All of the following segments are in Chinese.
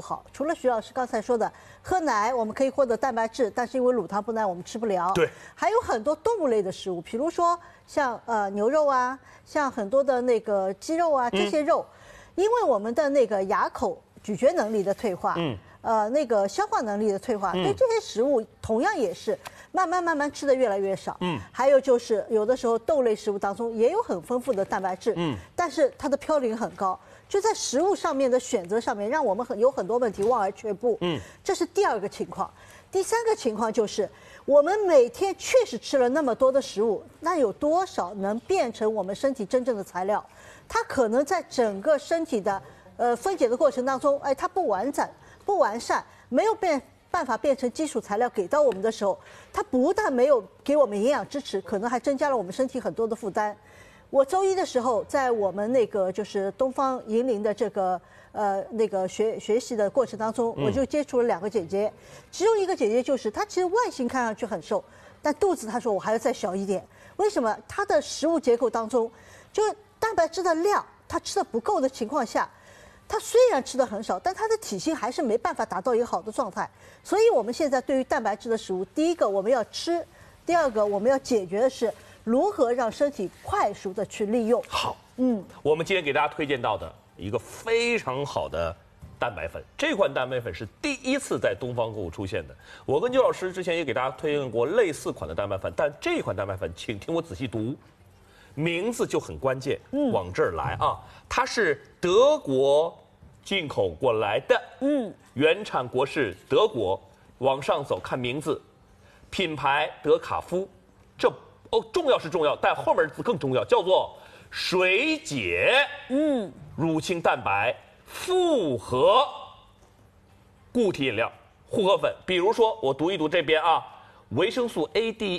好，除了徐老师刚才说的，喝奶我们可以获得蛋白质，但是因为乳糖不耐我们吃不了。 对， 还有很多动物类的食物，比如说像牛肉啊，像很多的那个鸡肉啊这些肉，因为我们的那个牙口咀嚼能力的退化，那个消化能力的退化，对这些食物同样也是慢慢吃的越来越少。还有就是有的时候豆类食物当中也有很丰富的蛋白质，但是它的嘌呤很高。就在食物上面的选择上面，让我们有很多问题望而却步。这是第二个情况。第三个情况就是，我们每天确实吃了那么多的食物，那有多少能变成我们身体真正的材料？它可能在整个身体的分解的过程当中，它不完整、不完善，没有办法变成基础材料给到我们的时候，它不但没有给我们营养支持，可能还增加了我们身体很多的负担。我周一的时候，在我们那个就是东方银陵的这个那个学习的过程当中，我就接触了2个姐姐，其中一个姐姐就是她其实外形看上去很瘦，但肚子她说我还要再小一点。为什么？她的食物结构当中，就蛋白质的量她吃的不够的情况下，她虽然吃的很少，但她的体型还是没办法达到一个好的状态。所以我们现在对于蛋白质的食物，第一个我们要吃，第二个我们要解决的是如何让身体快速的去利用。 好，我们今天给大家推荐到的一个非常好的蛋白粉，这款蛋白粉是第一次在东方购物出现的。我跟邱老师之前也给大家推荐过类似款的蛋白粉，但这款蛋白粉，请听我仔细读，名字就很关键。往这儿来啊，它是德国进口过来的，原产国是德国，往上走看名字，品牌德卡夫，这重要是重要，但后面的字更重要，叫做水解乳清蛋白复合固体饮料复合粉。比如说我读一读这边啊，维生素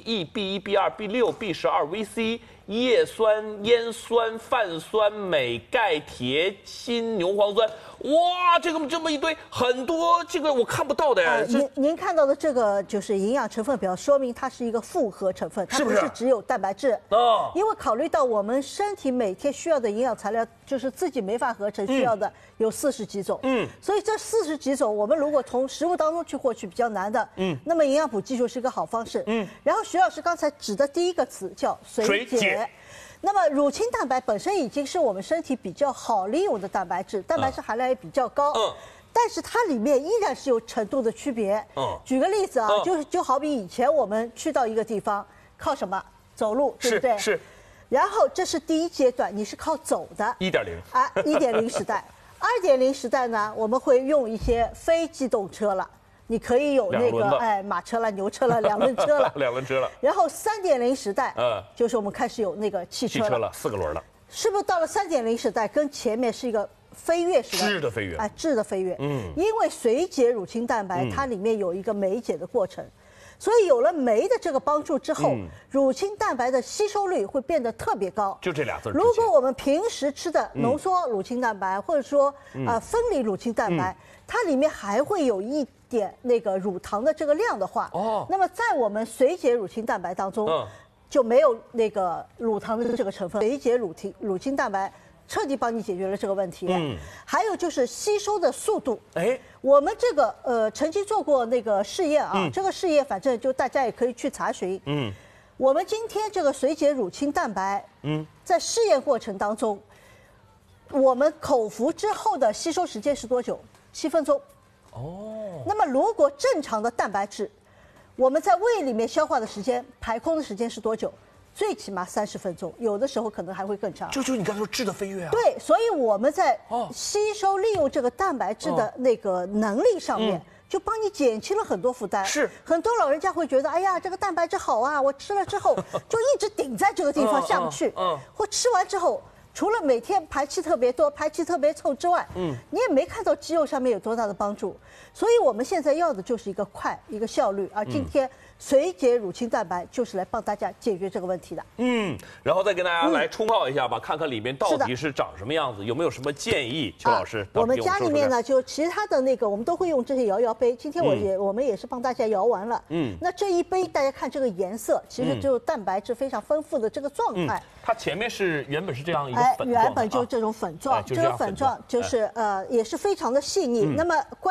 A、D、E、B1、B2、B6、B12、VC、叶酸、烟酸、泛酸、镁、钙、铁、锌、牛磺酸，哇，这么一堆，很多这个我看不到的。 您看到的这个就是营养成分表，说明它是一个复合成分，它不是只有蛋白质。因为考虑到我们身体每天需要的营养材料，就是自己没法合成需要的有40几种。所以这40几种，我们如果从食物当中去获取比较难的，那么营养补技术是一个好方式。然后徐老师刚才指的第一个词叫水解。那么乳清蛋白本身已经是我们身体比较好利用的蛋白质，蛋白质含量也比较高。但是它里面依然是有程度的区别。举个例子啊，就好比以前我们去到一个地方，靠什么？走路，对不对？ 是。 然后这是第一阶段，你是靠走的。 1.0。 1.0时代，2.0时代呢，我们会用一些非机动车了。你可以有那个马车了、牛车了、2轮车了 ，2轮车了。 然后3.0时代，就是我们开始有那个汽车了 ，4个轮了。 是不是到了3.0时代，跟前面是一个飞跃时代？ 质的飞跃。 质的飞跃。因为水解乳清蛋白，它里面有一个酶解的过程，所以有了酶的这个帮助之后，乳清蛋白的吸收率会变得特别高。 就这俩字。 如果我们平时吃的浓缩乳清蛋白，或者说分离乳清蛋白，它里面还会有一点那个乳糖的这个量的话，那么在我们水解乳清蛋白当中，就没有那个乳糖的这个成分。水解乳清蛋白彻底帮你解决了这个问题。还有就是吸收的速度。我们这个曾经做过那个试验啊，这个试验反正就大家也可以去查询。我们今天这个水解乳清蛋白，在试验过程当中，我们口服之后的吸收时间是多久？7分钟。那么如果正常的蛋白质，我们在胃里面消化的时间、排空的时间是多久？最起码30分钟，有的时候可能还会更长。 就你刚才说质的飞跃啊。 对，所以我们在吸收利用这个蛋白质的那个能力上面，就帮你减轻了很多负担。 是， 很多老人家会觉得，哎呀，这个蛋白质好啊，我吃了之后就一直顶在这个地方下不去。或吃完之后，除了每天排气特别多、排气特别臭之外，你也没看到肌肉上面有多大的帮助。所以我们现在要的就是一个快、一个效率。而今天水解乳清蛋白就是来帮大家解决这个问题的。 然后再跟大家来冲泡一下吧，看看里面到底是长什么样子，有没有什么建议？邱老师， 我们家里面呢，就其他的那个我们都会用这些摇杯。今天我们也是帮大家摇完了。那这一杯大家看这个颜色，其实就蛋白质非常丰富的这个状态。 它前面原本是这样一个粉状， 原本就这种粉状，这个粉状就是也是非常的细腻。那么